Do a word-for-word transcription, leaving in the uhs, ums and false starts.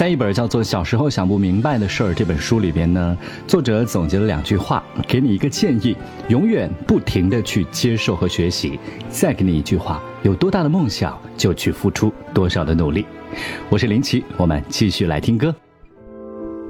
在一本叫做《小时候想不明白的事儿》这本书里边呢，作者总结了两句话，给你一个建议：永远不停地去接受和学习。再给你一句话：有多大的梦想就去付出多少的努力。我是林奇，我们继续来听歌。